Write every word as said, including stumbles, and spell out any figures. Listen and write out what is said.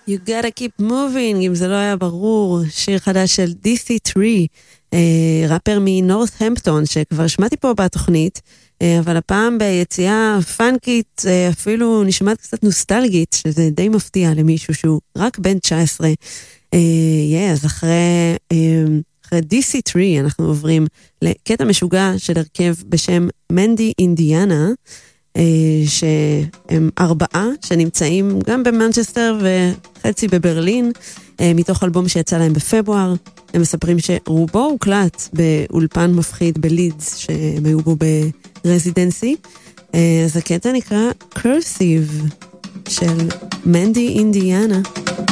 You gotta keep moving, אם זה לא היה ברור, שיר חדש של די סי תרי, ראפר מנורת'המפטון, שכבר שמעתי פה בתוכנית, אבל הפעם ביציאה פאנקית, אפילו נשמעת קצת נוסטלגית, שזה די מפתיע למישהו שהוא רק בן תשע עשרה. אז אחרי, אחרי די סי תרי אנחנו עוברים לקטע משוגע של הרכב בשם מנדי אינדיאנה, שהם ארבעה שנמצאים גם במנצ'סטר וחצי בברלין, מתוך אלבום שיצא להם בפברואר. הם מספרים שרובו הוקלט באולפן מפחיד בלידס, שהם היו בו ברזידנסי. אז הקטע נקרא Cursive של מנדי אינדיאנה.